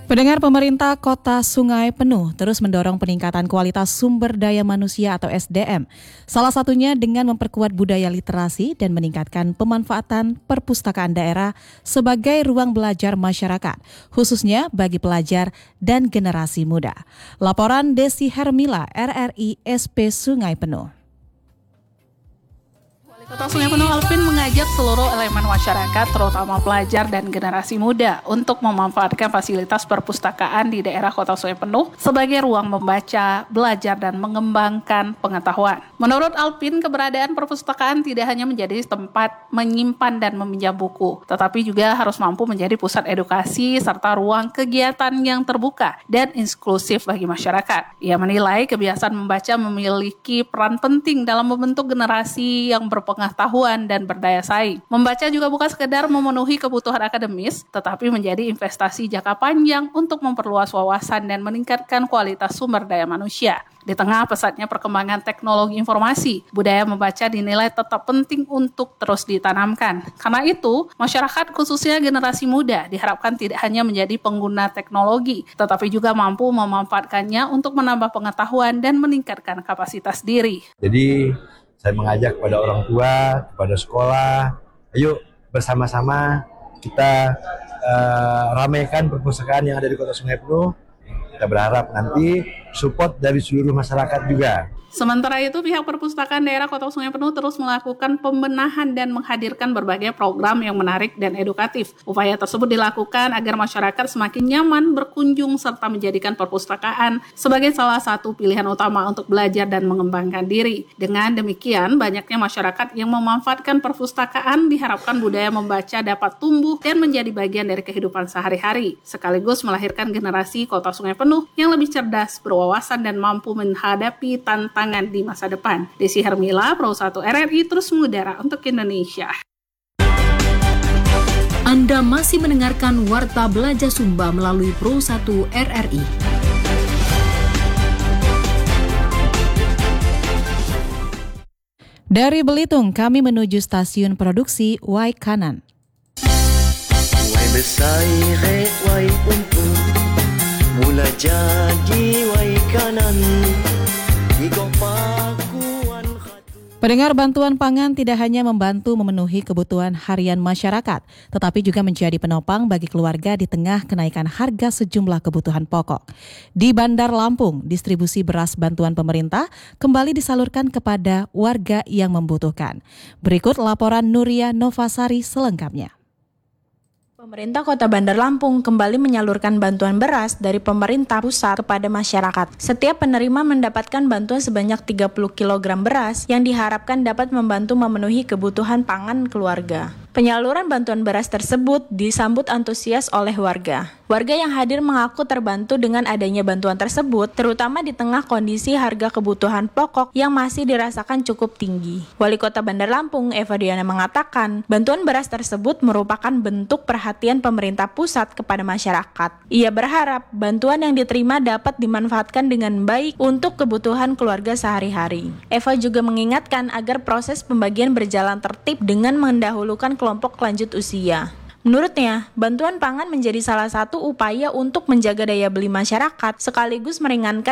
Pendengar, pemerintah Kota Sungai Penuh terus mendorong peningkatan kualitas sumber daya manusia atau SDM. Salah satunya dengan memperkuat budaya literasi dan meningkatkan pemanfaatan perpustakaan daerah sebagai ruang belajar masyarakat, khususnya bagi pelajar dan generasi muda. Laporan Desi Hermila, RRI SP Sungai Penuh. Kota Sungai Penuh Alvin mengajak seluruh elemen masyarakat, terutama pelajar dan generasi muda, untuk memanfaatkan fasilitas perpustakaan di daerah Kota Sungai Penuh sebagai ruang membaca, belajar, dan mengembangkan pengetahuan. Menurut Alvin, keberadaan perpustakaan tidak hanya menjadi tempat menyimpan dan meminjam buku, tetapi juga harus mampu menjadi pusat edukasi serta ruang kegiatan yang terbuka dan inklusif bagi masyarakat. Ia menilai kebiasaan membaca memiliki peran penting dalam membentuk generasi yang berpengetahuan dan berdaya saing. Membaca juga bukan sekedar memenuhi kebutuhan akademis, tetapi menjadi investasi jangka panjang untuk memperluas wawasan dan meningkatkan kualitas sumber daya manusia. Di tengah pesatnya perkembangan teknologi informasi, budaya membaca dinilai tetap penting untuk terus ditanamkan. Karena itu, masyarakat khususnya generasi muda diharapkan tidak hanya menjadi pengguna teknologi, tetapi juga mampu memanfaatkannya untuk menambah pengetahuan dan meningkatkan kapasitas diri. Jadi, saya mengajak kepada orang tua, kepada sekolah, ayo bersama-sama kita ramaikan perpustakaan yang ada di Kota Sungai Penuh. Kita berharap nanti support dari seluruh masyarakat juga. Sementara itu, pihak perpustakaan daerah Kota Sungai Penuh terus melakukan pembenahan dan menghadirkan berbagai program yang menarik dan edukatif. Upaya tersebut dilakukan agar masyarakat semakin nyaman berkunjung serta menjadikan perpustakaan sebagai salah satu pilihan utama untuk belajar dan mengembangkan diri. Dengan demikian, banyaknya masyarakat yang memanfaatkan perpustakaan diharapkan budaya membaca dapat tumbuh dan menjadi bagian dari kehidupan sehari-hari, sekaligus melahirkan generasi Kota Sungai Penuh yang lebih cerdas, berwawasan, dan mampu menghadapi tantangan di masa depan. Desi Hermila, Pro 1 RRI terus mengudara untuk Indonesia. Anda masih mendengarkan Warta Belajar Sumba melalui Pro 1 RRI. Dari Belitung, kami menuju stasiun produksi Waikanan. Wai besaire, wai untung, mula jadi Waikanan. Pendengar, bantuan pangan tidak hanya membantu memenuhi kebutuhan harian masyarakat, tetapi juga menjadi penopang bagi keluarga di tengah kenaikan harga sejumlah kebutuhan pokok. Di Bandar Lampung, distribusi beras bantuan pemerintah kembali disalurkan kepada warga yang membutuhkan. Berikut laporan Nuria Novasari selengkapnya. Pemerintah Kota Bandar Lampung kembali menyalurkan bantuan beras dari pemerintah pusat kepada masyarakat. Setiap penerima mendapatkan bantuan sebanyak 30 kg beras yang diharapkan dapat membantu memenuhi kebutuhan pangan keluarga. Penyaluran bantuan beras tersebut disambut antusias oleh warga. Warga yang hadir mengaku terbantu dengan adanya bantuan tersebut, terutama di tengah kondisi harga kebutuhan pokok yang masih dirasakan cukup tinggi. Wali Kota Bandar Lampung, Eva Diana, mengatakan bantuan beras tersebut merupakan bentuk perhatian pemerintah pusat kepada masyarakat. Ia berharap bantuan yang diterima dapat dimanfaatkan dengan baik untuk kebutuhan keluarga sehari-hari. Eva juga mengingatkan agar proses pembagian berjalan tertib dengan mendahulukan kelompok lanjut usia. Menurutnya, bantuan pangan menjadi salah satu upaya untuk menjaga daya beli masyarakat sekaligus meringankan